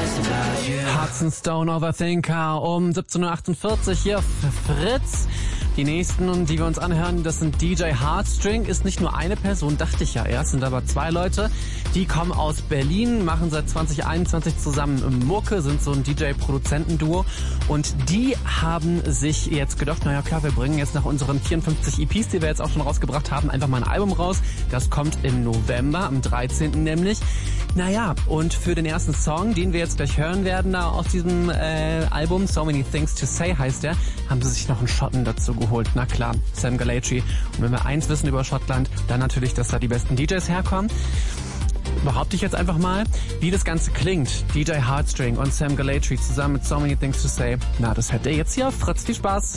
Hearts and Stone Overthinker um 17.48 Uhr hier für Fritz. Die nächsten, die wir uns anhören, das sind DJ Heartstring. Ist nicht nur eine Person, dachte ich ja erst, sind aber zwei Leute. Die kommen aus Berlin, machen seit 2021 zusammen Mucke, sind so ein DJ-Produzentenduo. Und die haben sich jetzt gedacht, naja klar, wir bringen jetzt nach unseren 54 EPs, die wir jetzt auch schon rausgebracht haben, einfach mal ein Album raus. Das kommt im November, am 13. nämlich. Naja, und für den ersten Song, den wir jetzt gleich hören werden, da aus diesem Album, So Many Things to Say heißt der, haben sie sich noch einen Schotten dazu geholt. Na klar, Sam Gallaty. Und wenn wir eins wissen über Schottland, dann natürlich, dass da die besten DJs herkommen. Behaupte ich jetzt einfach mal, wie das Ganze klingt. DJ Heartstring und Sam Gallaty zusammen mit So Many Things to Say. Na, das hört ihr jetzt hier auf Fritz. Viel Spaß!